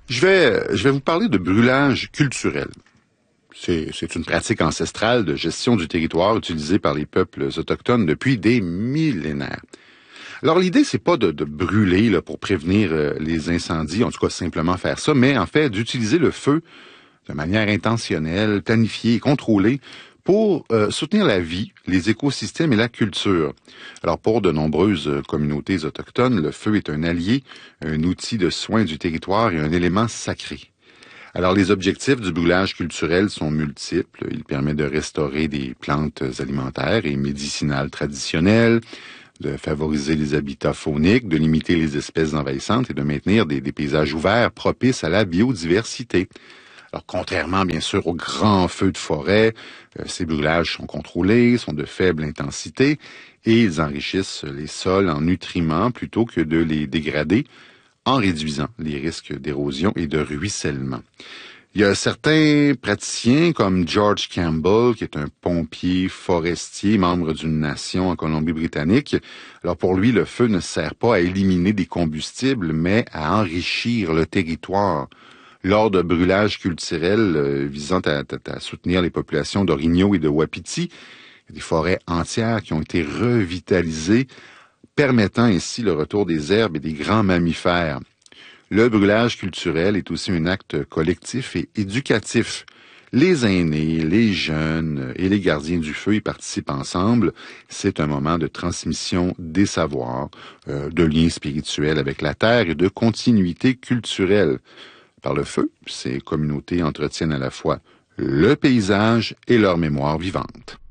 Je vais vous parler de brûlage culturel. C'est une pratique ancestrale de gestion du territoire utilisée par les peuples autochtones depuis des millénaires. Alors l'idée, c'est pas de brûler là, pour prévenir les incendies, en tout cas simplement faire ça, mais en fait d'utiliser le feu de manière intentionnelle, planifiée et contrôlée pour soutenir la vie, les écosystèmes et la culture. Alors pour de nombreuses communautés autochtones, le feu est un allié, un outil de soin du territoire et un élément sacré. Alors, les objectifs du brûlage culturel sont multiples. Il permet de restaurer des plantes alimentaires et médicinales traditionnelles, de favoriser les habitats fauniques, de limiter les espèces envahissantes et de maintenir des paysages ouverts propices à la biodiversité. Alors, contrairement, bien sûr, aux grands feux de forêt, ces brûlages sont contrôlés, sont de faible intensité et ils enrichissent les sols en nutriments plutôt que de les dégrader, en réduisant les risques d'érosion et de ruissellement. Il y a certains praticiens comme George Campbell, qui est un pompier forestier, membre d'une nation en Colombie-Britannique. Alors pour lui, le feu ne sert pas à éliminer des combustibles, mais à enrichir le territoire. Lors de brûlages culturels visant à soutenir les populations d'orignaux et de wapitis, il y a des forêts entières qui ont été revitalisées, permettant ainsi le retour des herbes et des grands mammifères. Le brûlage culturel est aussi un acte collectif et éducatif. Les aînés, les jeunes et les gardiens du feu y participent ensemble. C'est un moment de transmission des savoirs, de liens spirituels avec la terre et de continuité culturelle. Par le feu, ces communautés entretiennent à la fois le paysage et leur mémoire vivante.